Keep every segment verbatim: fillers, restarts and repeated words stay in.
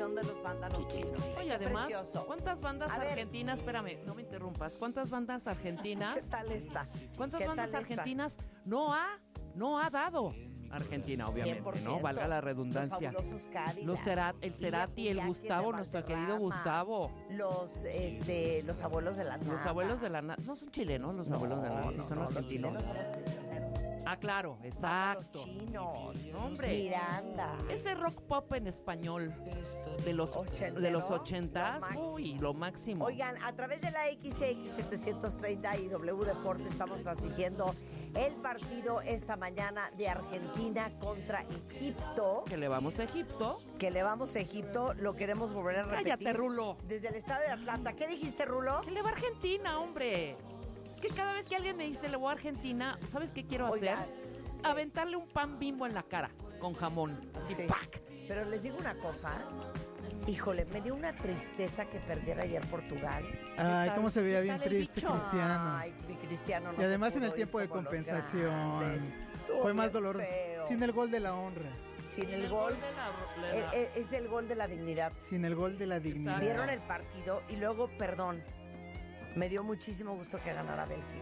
canción de los vándalos chinos. Oye, además, precioso. ¿cuántas bandas A ver. argentinas? Espérame, no me interrumpas. ¿Cuántas bandas argentinas? ¿Qué tal está? ¿Cuántas ¿Qué bandas tal está? argentinas no ha, no ha dado Argentina, obviamente, cien por ciento. ¿no? Valga la redundancia. Los fabulosos Cadillacs. Los Cerat, el Cerati, el Iñaki de Gustavo, nuestro querido Valderramas, Gustavo. Los, este, los abuelos de la nada. Los abuelos de la nada. No son chilenos, los abuelos de la nada. Sí, son no, los argentinos. chilenos son los prisioneros. Ah, claro, Los exacto. chinos. Hombre. Miranda. Ese rock pop en español de los Ochentero, de los ochentas, lo máximo. uy, lo máximo. Oigan, a través de la X X setecientos treinta y W Deporte estamos transmitiendo el partido esta mañana de Argentina contra Egipto. Que le vamos a Egipto. Que le vamos a Egipto, lo queremos volver a repetir. Cállate, Rulo. Desde el estado de Atlanta. ¿Qué dijiste, Rulo? Que le va a Argentina, hombre. Es que cada vez que alguien me dice le voy a Argentina, ¿sabes qué quiero Oiga, hacer? Aventarle un pan Bimbo en la cara con jamón. Así, Sí. ¡pac! Pero les digo una cosa. Híjole, me dio una tristeza que perdiera ayer Portugal. Ay, tal? cómo se veía ¿Qué bien tal el triste bicho? Cristiano. Ay, mi Cristiano no Y además se en el pudo tiempo ir de como los compensación grandes. Estuvo fue más bien doloroso. feo. Sin el gol de la honra, Sin el gol. de la- de la- Eh, eh, Es el gol de la dignidad. sin el gol de la dignidad. Vieron el partido y luego, perdón, me dio muchísimo gusto que ganara Bélgica.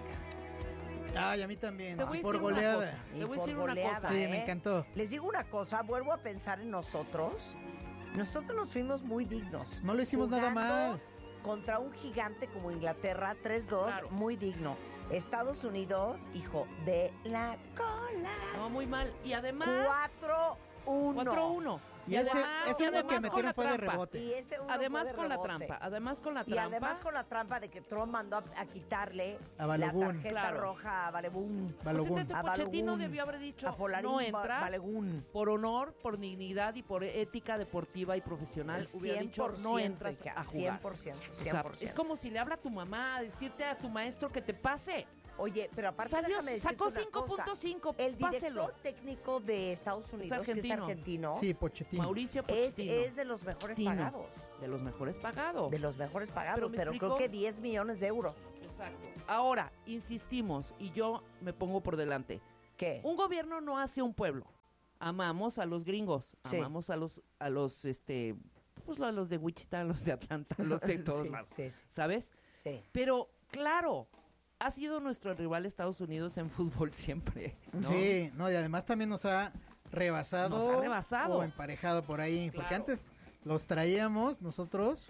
Ay, a mí también. Te voy a Y por decir una goleada. cosa. Te voy a decir una cosa, Sí, me encantó. Les digo una cosa, vuelvo a pensar en nosotros. Nosotros nos fuimos muy dignos. No lo hicimos nada Jugando mal. Contra un gigante como Inglaterra, tres dos, Claro. muy digno. Estados Unidos, hijo de la cola. No, muy mal. Y además... cuatro uno. cuatro uno. Y ese- ese y uno además que con metieron la fue de trampa. rebote. Y ese uno Además fue de con la rebote. trampa. Además con la Y trampa. además con la trampa de que Trump mandó a, a quitarle A la Balogun. tarjeta Claro. roja a Balebún. Balogun. Pues, A Pochettino Balogun. debió haber dicho, A Folarín no Ba- entras, Balogun. por honor, por dignidad y por ética deportiva y profesional, hubiera dicho, no entras a jugar. cien por ciento, O sea, cien por ciento. es como si le habla a tu mamá a decirte a tu maestro que te pase. Oye, pero aparte Salió- déjame decirte sacó una cinco cosa. punto cinco, El director páselo. técnico de Estados Unidos, que es argentino. argentino, Sí, Pochettino. Mauricio es, Pochettino. es de los mejores Pochettino. pagados. De los mejores pagados. De los mejores pagados, Pero pero, me creo explicó- que diez millones de euros. Exacto. Ahora, insistimos, y yo me pongo por delante. ¿Qué? Un gobierno no hace un pueblo. Amamos a los gringos, Sí. amamos a los, a los, este, pues a los de Wichita, a los de Atlanta, a los de todos Sí, lados, sí, sí. ¿sabes? Sí. Pero, claro, ha sido nuestro rival Estados Unidos en fútbol siempre, ¿no? Sí, no, y además también nos ha rebasado. Nos ha rebasado. O emparejado por ahí. Porque Claro. antes los traíamos nosotros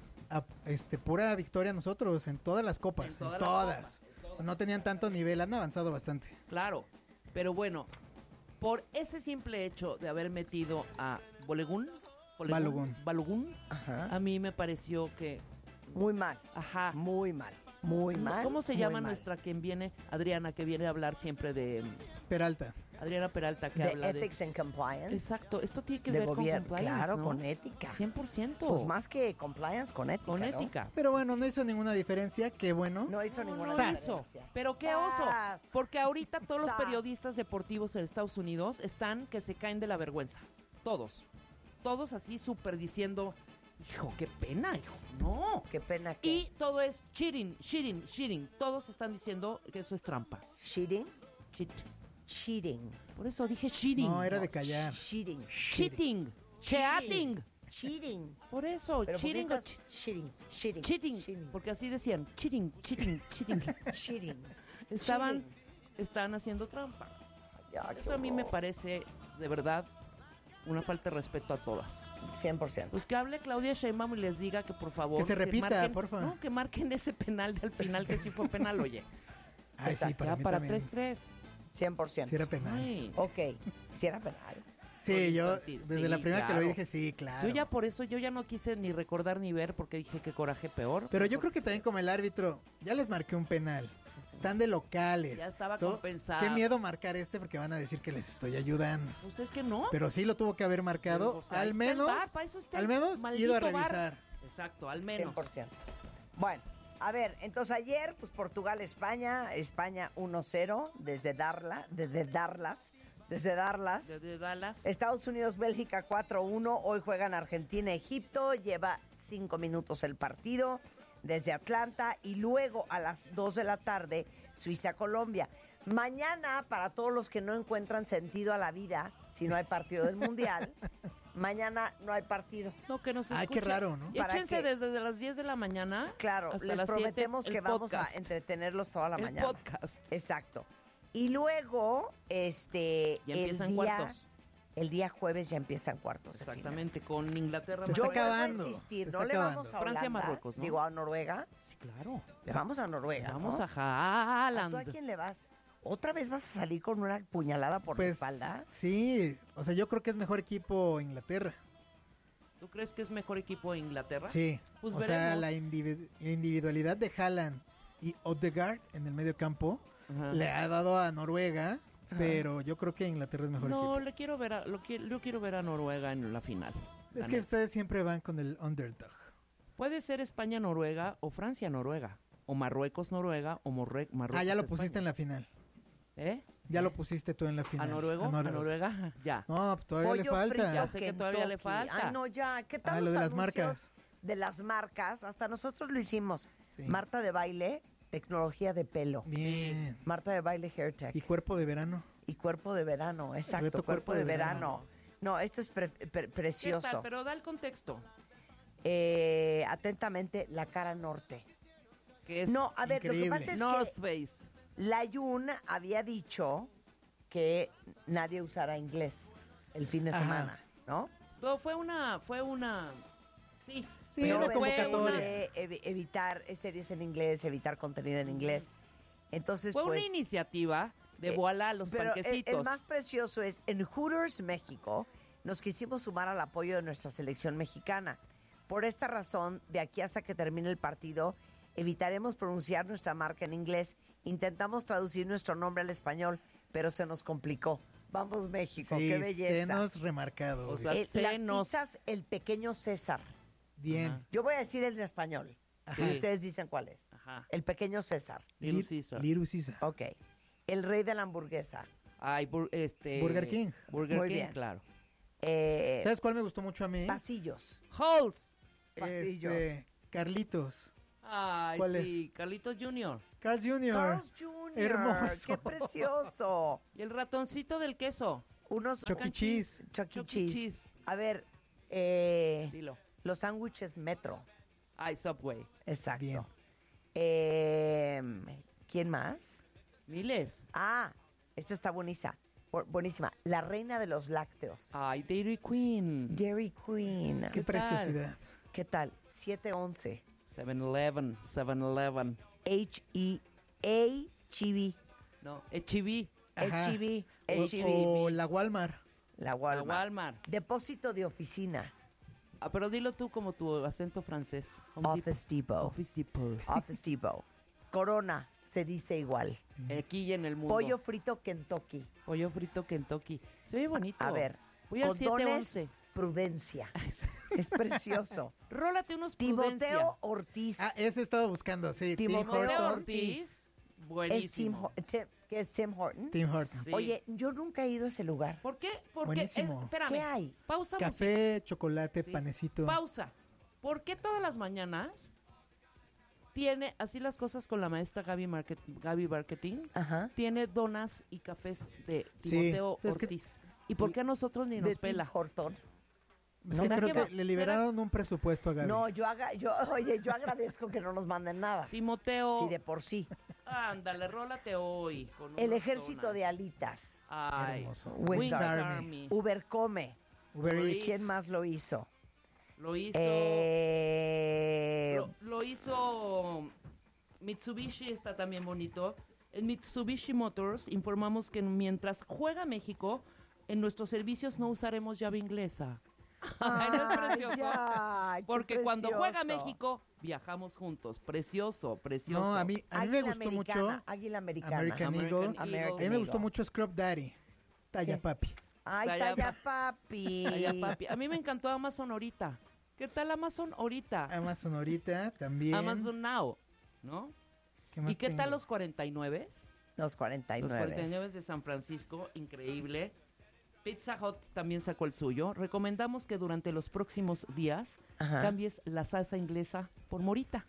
a este pura victoria nosotros en todas las copas. En En todas todas. las copas, en todas. O sea, no tenían tanto nivel, han avanzado bastante. Claro, pero bueno, por ese simple hecho de haber metido a Bolegún, Balogun. Balogun, Ajá. a mí me pareció que, Muy mal. ajá, Muy mal. Muy mal. ¿cómo se muy llama mal. nuestra quien viene, Adriana, que viene a hablar siempre de, Peralta. Adriana Peralta, que De habla Ethics de... and Compliance. Exacto, esto tiene que De ver gobierno, con compliance, claro, ¿no? con ética. cien por ciento. Pues más que compliance, con ética. con ¿no? ética. Pero bueno, no hizo ninguna diferencia. Qué bueno. No hizo ninguna No Sas. hizo. diferencia. Pero qué oso. Sas. Porque ahorita todos los Sas. periodistas deportivos en Estados Unidos están que se caen de la vergüenza. Todos. Todos así súper diciendo, hijo, qué pena, hijo. No. Qué pena que... Y todo es cheating, cheating, cheating. Todos están diciendo que eso es trampa. Cheating. Cheat. Cheating. Por eso dije cheating. No, era de callar. Cheating. Cheating. Cheating. Cheating. Por eso, Pero ¿por qué cheating o estás cheating? Cheating. cheating. Cheating. Porque así decían, cheating, cheating, cheating. Cheating. Estaban, Cheating. están haciendo trampa. Ya, qué Eso a mí me horror. parece, de verdad, una falta de respeto a todas. cien por ciento. Pues que hable Claudia Sheinbaum y les diga que por favor... Que se repita, marquen- porfa. No, que marquen ese penal del final que sí fue penal, oye. Ay, sí, Exacto. para Ya mí para también. tres tres. cien por ciento. Sí era penal. Ay. Ok. Si era penal. Sí, yo infantil. desde Sí, la primera que lo claro. vi dije, sí, claro. Yo ya por eso, yo ya no quise ni recordar ni ver porque dije que coraje peor. Pero yo creo que también como el árbitro, ya les marqué un penal. Están de locales. Ya estaba Todo- compensado. Qué miedo marcar este porque van a decir que les estoy ayudando. Pues es que no. Pero sí lo tuvo que haber marcado. Pues ahí al está el menos, VAR, para eso está al el menos maldito ido a VAR. revisar. Exacto, al menos. cien por ciento. Bueno, a ver, entonces ayer, pues Portugal-España, España uno cero, desde Darla, desde Darlas, desde Darlas. Desde Dallas. Estados Unidos-Bélgica cuatro uno, hoy juegan Argentina-Egipto, lleva cinco minutos el partido desde Atlanta y luego a las dos de la tarde Suiza-Colombia. Mañana, para todos los que no encuentran sentido a la vida, si no hay partido del Mundial, mañana no hay partido. No, que nos Ay, escuchen. qué raro, ¿no? Y ¿Para échense qué? desde las diez de la mañana Claro, hasta les las siete, prometemos el que vamos podcast. a entretenerlos toda la El mañana. podcast. Exacto. Y luego, este, Ya el empiezan día, cuartos. el día jueves ya empiezan cuartos de final. Exactamente, con Inglaterra. Se Yo está vuelvo Marruecos. a acabando, insistir, se no está le acabando. vamos a Francia, Holanda, Marruecos, ¿no? digo a Noruega, Sí, claro. le vamos a Noruega, Vamos ¿no? a Haaland. ¿Tú a quién le vas? ¿Otra vez vas a salir con una puñalada por la Pues espalda? sí, o sea, yo creo que es mejor equipo Inglaterra. ¿Tú crees que es mejor equipo Inglaterra? Sí, Pues o sea, veremos. la individu- individualidad de Haaland y Odegaard en el medio campo Ajá. le ha dado a Noruega, pero yo creo que Inglaterra es mejor No, equipo. le quiero ver a, lo qui- yo quiero ver a Noruega en la final. Es La que neta. ustedes siempre van con el underdog. Puede ser España-Noruega o Francia-Noruega. O Marruecos-Noruega o Morre- Marruecos Ah, ya lo pusiste en la final. ¿Eh? Ya lo pusiste tú en la ¿A final. Noruego? ¿A Noruega. Noruega? Ya. No, pues todavía Pollo le falta. frito Ya sé que todavía le Kentucky. falta. Ay, no, ya. ¿Qué tal Ah, los lo de las anuncios marcas. de las marcas? Hasta nosotros lo hicimos. Sí. Marta de baile, tecnología de pelo. Bien. Marta de baile, hair tech. Y Y, cuerpo de verano. cuerpo de verano, exacto, Reto cuerpo, de verano. No, esto es pre- pre- ¿Qué precioso. tal? Pero da el contexto. Eh, atentamente, la cara norte. Que es No, a ver, lo que increíble. pasa es North que Face. la Yun había dicho que nadie usara inglés el fin de Ajá. semana, ¿no? No, fue una, fue una, sí. Sí, Pero una fue convocatoria. de evi- evitar series en inglés, evitar contenido en inglés. Entonces, Fue pues, una iniciativa de eh, voilà los pero el, panquecitos. el más precioso es en Hooters México nos quisimos sumar al apoyo de nuestra selección mexicana. Por esta razón, de aquí hasta que termine el partido, evitaremos pronunciar nuestra marca en inglés. Intentamos traducir nuestro nombre al español, pero se nos complicó. Vamos México, Sí, qué belleza. senos remarcados. O sea, Eh, las senos. pizzas, el pequeño César. Bien. Ajá. Yo voy a decir el en español. Ajá. Y ustedes dicen cuál es. Ajá. El pequeño César. Little Lir- Caesar. Little Caesar. Ok. El rey de la hamburguesa. Ay, bur- este... Burger King. Burger Muy King, bien. claro. Eh, ¿Sabes cuál me gustó mucho a mí? pasillos. Halls. Pasillos. Este, Carlitos. Ay, ¿Cuál sí, Carlitos junior Carl's junior Carl's junior Hermoso. ¡Qué precioso! Y el ratoncito del queso. Unos Chuck E. Cheese. Chuck E. Chuck E. Cheese. Cheese. A ver, eh, Dilo. los sándwiches Metro. Ay, Subway. Exacto. Bien. Eh, ¿Quién más? Miles. Ah, esta está buenísima. Bu- Buenísima. La reina de los lácteos. Ay, Dairy Queen. Dairy Queen. Qué ¿Qué tal? preciosidad. ¿Qué tal? siete once. seven eleven. seven eleven. H E H B. No, H E B. Ajá. H E B. O, H E o B. la Walmart. La La Walmart. Walmart. Depósito de oficina. Ah, pero dilo tú como tu acento francés. Home Office Depot. Depot. Office Depot. Office Depot. Corona, se dice igual. Aquí y en el mundo. Pollo frito Kentucky. Pollo frito Kentucky. Se ve bonito. A ver, Voy al siete condones once. Prudencia. Es precioso. Rólate unos Prudencia. Timoteo Ortiz. Ah, ese estaba buscando, sí. Tim Timoteo Timoteo Hortons. Ortiz. es Tim, Buenísimo. Ho- Tim- ¿qué es Tim Horton? Tim Hortons. Sí. Oye, yo nunca he ido a ese lugar. ¿Por qué? Porque Buenísimo. espérame. ¿Qué hay? Pausa. Café, chocolate, Sí. panecito. Pausa. ¿Por qué todas las mañanas tiene así las cosas con la maestra Gaby, Market, Gaby Marketing? Ajá. Tiene donas y cafés de Sí, Timoteo es que- Ortiz. ¿Y por qué a nosotros ni De nos Tim pela? Horton. Es No, que ¿será creo que que va- le liberaron un presupuesto a Gaby. No, yo haga, yo, oye, yo agradezco que no nos manden nada. Timoteo. Sí, de por sí. Ándale, rólate hoy. con El unas ejército donas. de alitas. Ay, Hermoso. Wings Wings Army. Army. Uber Come. Uber Uber Eats. Eats. ¿Quién más lo hizo? Lo hizo. Eh, Lo, lo hizo Mitsubishi, está también bonito. En Mitsubishi Motors informamos que mientras juega México, en nuestros servicios no usaremos llave inglesa. Ay, ¿no es Ay, precioso? ya, qué Porque cuando juega precioso. México, viajamos juntos. Precioso, precioso. No, a mí, a mí me Águila gustó americana, mucho. Águila americana. American American Eagle. Eagle. A American mí me gustó Eagle. mucho Scrub Daddy. Talla ¿Qué? papi. Ay, Talla talla papi. Ay, ya, papi. A mí me encantó Amazon ahorita. ¿Qué tal Amazon ahorita? Amazon ahorita también. Amazon Now, ¿no? ¿Qué más ¿Y qué tal tengo? los cuarenta y nueve? Los cuarenta y Los nueve. cuarenta y nueve de San Francisco, increíble. Pizza Hut también sacó el suyo. Recomendamos que durante los próximos días Ajá. cambies la salsa inglesa por morita.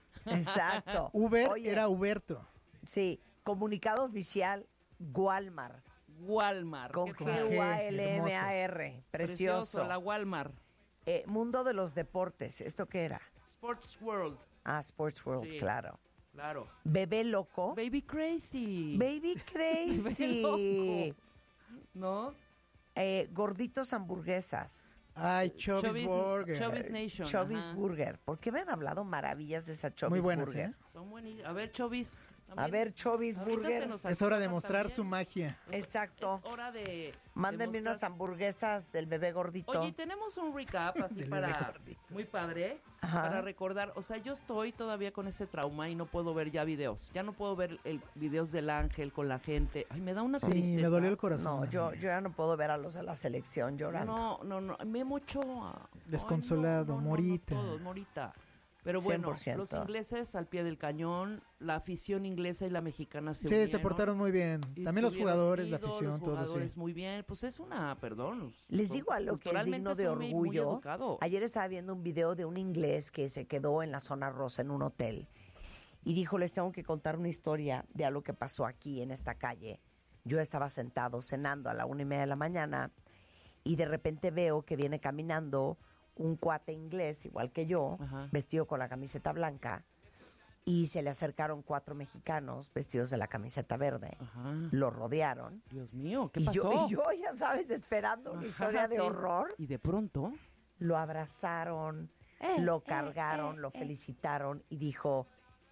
Exacto. Uber Oye, era Huberto. Sí, comunicado oficial, Walmart. Walmart. Con Qué G. padre. G U A L M A R. Precioso. La Walmart. Eh, mundo de los deportes. ¿Esto qué era? Sports World. Ah, Sports World, Sí. claro. Claro. Bebé loco. Baby Crazy. Baby Bebé Crazy. loco. ¿No? Eh, gorditos hamburguesas. Ay, Chubby's Chubby's- Burger. Chubby's Nation. Chubby's ajá. Burger. ¿Por qué me han hablado maravillas de esa Chubby's Muy buenas, Burger? ¿eh? Son buenísimos. A ver, Chubby's. A también. ver, Chubby's Ahorita Burger. se nos Es hora de antoja mostrar también. su magia. Es- Exacto. Es hora de. Mándenme de unas mostrar- hamburguesas del bebé gordito. Oye, tenemos un recap así Del bebé para. gordito. Muy padre. Ajá. Para recordar. O sea, yo estoy todavía con ese trauma y no puedo ver ya videos. Ya no puedo ver el videos del ángel con la gente. Ay, me da una Sí, tristeza. me dolió el corazón. No, yo, yo ya no puedo ver a los de la selección llorando. No, no, no. Memo Ochoa. Ay, Desconsolado, no, no, no, no, Morita. todos, Morita. Pero bueno, cien por ciento. los ingleses al pie del cañón, la afición inglesa y la mexicana se Sí, unieron. se portaron muy bien. y También los estuvieron jugadores, la unidos, afición, los todos, jugadores sí. muy bien. Pues es una, perdón. Les digo algo que es culturalmente digno de son muy- muy orgullo. educados. Ayer estaba viendo un video de un inglés que se quedó en la zona rosa en un hotel y dijo, les tengo que contar una historia de algo que pasó aquí en esta calle. Yo estaba sentado cenando a la una y media de la mañana y de repente veo que viene caminando un cuate inglés, igual que yo, Ajá. vestido con la camiseta blanca, y se le acercaron cuatro mexicanos vestidos de la camiseta verde. Ajá. Lo rodearon. Dios mío, ¿qué Y pasó? yo, y yo, ya sabes, esperando una Ajá, historia de sí. horror. Y de pronto, Lo abrazaron, Eh, lo eh, cargaron, eh, lo eh. felicitaron y dijo,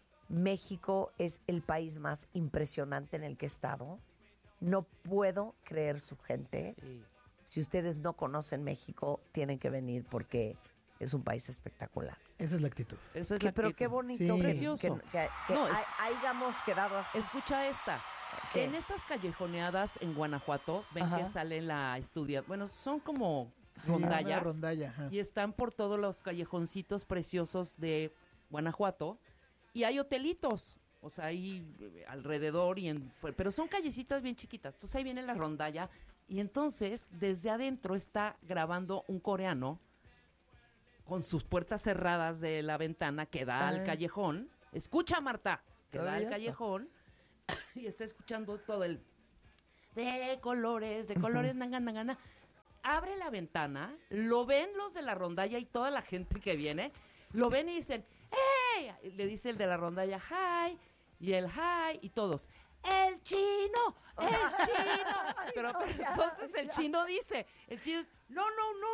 México es el país más impresionante en el que he estado. No puedo creer su gente. sí, Si ustedes no conocen México, tienen que venir porque es un país espectacular. Esa es la actitud. esa es Que- la pero actitud. Sí. qué bonito que, Precioso. que- que- que No, es- hay- hayamos quedado así. Escucha esta. ¿Qué? En estas callejoneadas en Guanajuato, ven Ajá. que sale la estudia. Bueno, son como Sí, una rondallas. rondalla, ajá. Y están por todos los callejoncitos preciosos de Guanajuato. Y hay hotelitos. O sea, ahí eh, alrededor y en, fue- pero son callecitas bien chiquitas. Entonces ahí viene la rondalla y entonces desde adentro está grabando un coreano con sus puertas cerradas de la ventana que da al Ay. callejón. Escucha, Marta, que da al ¿Todavía? callejón y está escuchando todo el de colores, de colores, nanga, nanga, nanga. Abre la ventana, lo ven los de la rondalla y toda la gente que viene, lo ven y dicen, ¡hey! Y le dice el de la rondalla, ¡hi! Y el ¡hi! Y todos, ¡el chino! ¡El chino! Pero, pero entonces el chino dice, el chino dice, no, no, no,